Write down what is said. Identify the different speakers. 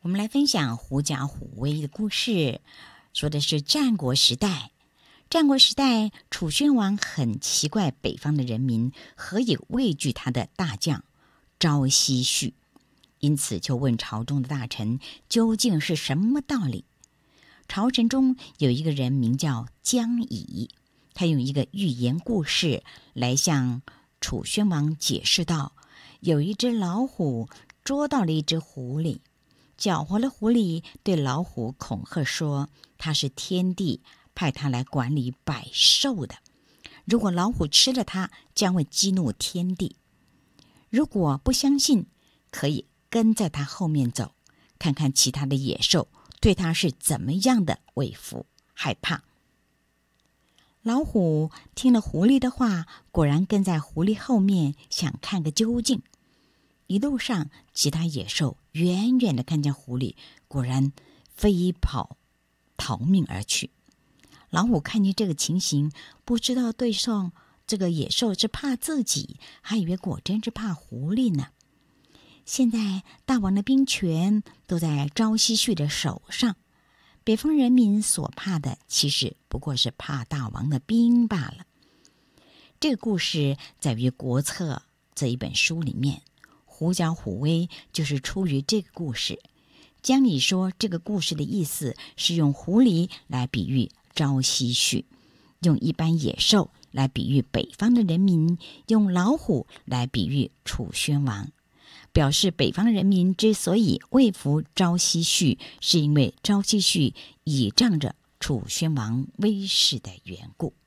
Speaker 1: 我们来分享狐假虎威的故事，说的是战国时代。战国时代，楚宣王很奇怪北方的人民何以畏惧他的大将朝夕绪，因此就问朝中的大臣究竟是什么道理。朝臣中有一个人名叫姜乙，他用一个寓言故事来向楚宣王解释道，有一只老虎捉到了一只狐狸，搅和了狐狸，对老虎恐吓说他是天帝派他来管理百兽的，如果老虎吃了它，将会激怒天帝。如果不相信，可以跟在他后面走，看看其他的野兽对他是怎么样的畏服害怕。老虎听了狐狸的话，果然跟在狐狸后面，想看个究竟。一路上，其他野兽远远地看见狐狸，果然飞跑逃命而去。老虎看见这个情形，不知道对上这个野兽是怕自己，还以为果真是怕狐狸呢。现在大王的兵权都在朝夕绪的手上，北方人民所怕的其实不过是怕大王的兵罢了。这个故事在于《国策》这一本书里面，狐假虎威就是出于这个故事。姜乙说这个故事的意思是用狐狸来比喻朝夕绪，用一般野兽来比喻北方的人民，用老虎来比喻楚宣王，表示北方人民之所以畏服朝夕绪，是因为朝夕绪倚仗着楚宣王威势的缘故。